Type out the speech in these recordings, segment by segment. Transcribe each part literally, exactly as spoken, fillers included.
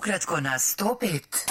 Ukratko na sto pet.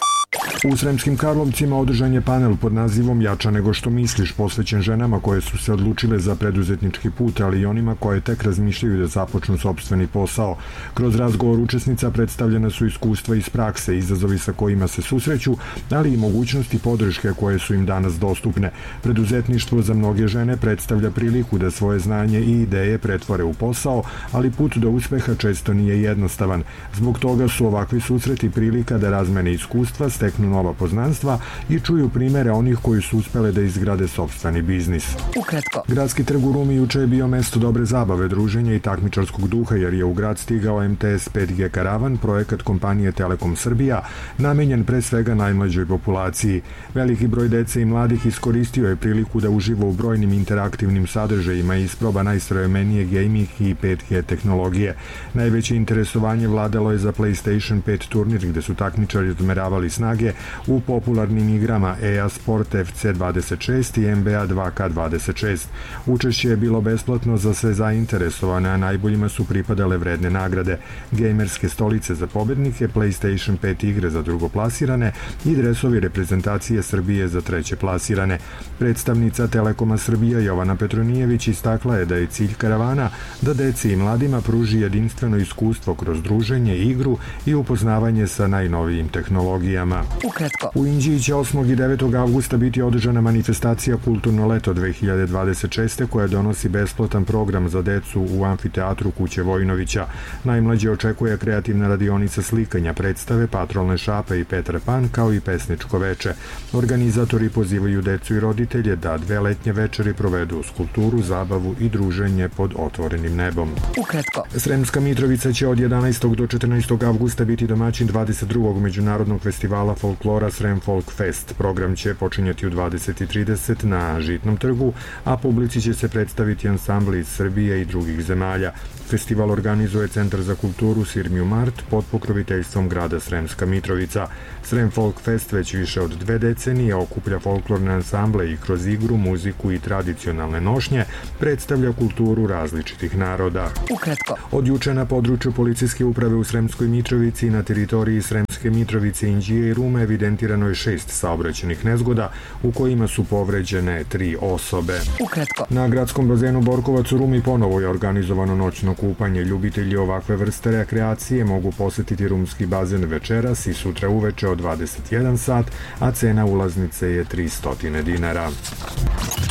U Sremskim Karlovcima održan je panel pod nazivom Jača nego što misliš, posvećen ženama koje su se odlučile za preduzetnički put, ali i onima koje tek razmišljaju da započnu sopstveni posao. Kroz razgovor učesnica predstavljena su iskustva iz prakse, izazovi sa kojima se susreću, ali i mogućnosti podrške koje su im danas dostupne. Preduzetništvo za mnoge žene predstavlja priliku da svoje znanje i ideje pretvore u posao, ali put do uspeha često nije jednostavan. Zbog toga su ovakvi susreti prilika da razmene iskustva, steknu nova poznanstva i čuju primere onih koji su uspele da izgrade sopstveni biznis. Ukratko. Gradski trg u Rumi juče je bio mesto dobre zabave, druženja i takmičarskog duha, jer je u grad stigao M T S pet G Karavan, projekat kompanije Telekom Srbija, namenjen pre svega najmlađoj populaciji. Veliki broj dece i mladih iskoristio je priliku da uživa u brojnim interaktivnim sadržajima i isproba najsavremenije gaming i pet G tehnologije. Najveće interesovanje vladalo je za PlayStation pet turnir, gde su takmičari odmeravali snage u popularnim igrama E A Sport F C dvadeset šest i N B A dva K dvadeset šest. Učešće je bilo besplatno za sve zainteresovane, a najboljima su pripadale vredne nagrade, gejmerske stolice za pobednike, PlayStation pet igre za drugoplasirane i dresovi reprezentacije Srbije za treće plasirane. Predstavnica Telekoma Srbija Jovana Petronijević istakla je da je cilj karavana da deci i mladima pruži jedinstveno iskustvo kroz druženje, igru i upoznavanje sa najnovijim tehnologijama. Ukratko. U Inđiji će osmog i devetog avgusta biti održana manifestacija Kulturno leto dve hiljade dvadeset šeste koja donosi besplatan program za decu u amfiteatru Kuće Vojnovića. Najmlađe očekuje kreativna radionica slikanja, predstave, patrolne šape i Petar Pan, kao i pesničko veče. Organizatori pozivaju decu i roditelje da dve letnje večeri provedu uz kulturu, zabavu i druženje pod otvorenim nebom. Ukratko. Sremska Mitrovica će od jedanaestog do četrnaestog avgusta biti domaćin dvadeset drugog međunarodnog festivala folklora Srem Folk Fest. Program će počinjati u dvadeset i trideset na Žitnom trgu, a publici će se predstaviti ansambli iz Srbije i drugih zemalja. Festival organizuje Centar za kulturu Sirmiju Mart pod pokroviteljstvom grada Sremska Mitrovica. Srem Folk Fest već više od dve decenije okuplja folklorne ansamble i kroz igru, muziku i tradicionalne nošnje predstavlja kulturu različitih naroda. Ukratko. Od juče na području policijske uprave u Sremskoj Mitrovici i na teritoriji Sremske Mitrovice, Inđije i Rume evidentirano je šest saobraćajnih nezgoda u kojima su povređene tri osobe. Ukratko. Na gradskom bazenu Borkovac u Rumi ponovo je organizovano noćno kupanje. Ljubitelji ovakve vrste rekreacije mogu posetiti rumski bazen večeras i sutra uveče od dvadeset jedan sat, a cena ulaznice je tristo dinara.